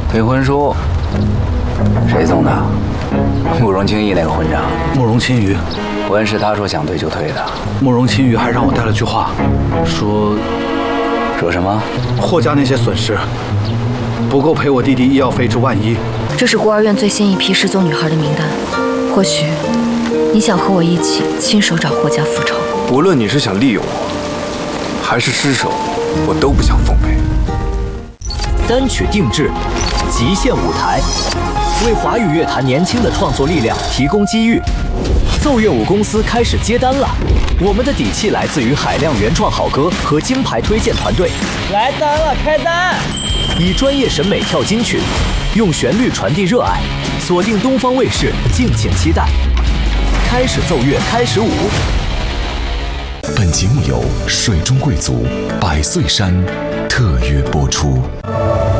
退婚书谁送的？慕容清逸那个混账。 慕容青羽， 婚是他说想退就退的。 慕容青羽还让我带了句话，说什么？ 霍家那些损失不够赔我弟弟医药费之万一。 这是孤儿院最新一批失踪女孩的名单，或许你想和我一起亲手找霍家复仇。 无论你是想利用我，还是失手，我都不想奉陪。 单曲定制，极限舞台，为华语乐坛年轻的创作力量提供机遇。奏乐舞公司开始接单了，我们的底气来自于海量原创好歌和金牌推荐团队。 来单了，开单！ 以专业审美跳金曲，用旋律传递热爱，锁定东方卫视，敬请期待。开始奏乐，开始舞。 本节目由水中贵族百岁山特约播出。